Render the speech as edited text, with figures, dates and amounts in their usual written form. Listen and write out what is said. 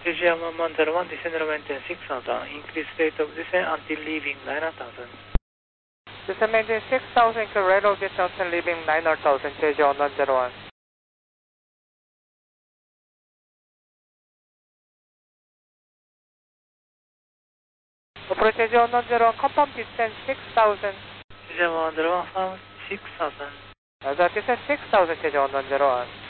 CGM 1101, descend maintain 6000, increase rate of descent until leaving 9000. Descend maintain 6000, rate of descent until leaving 9000, CGM 1101. Approach CGM 1101, confirm descent 6000. CGM 1101, 6000. Descent 6000, CGM 1101.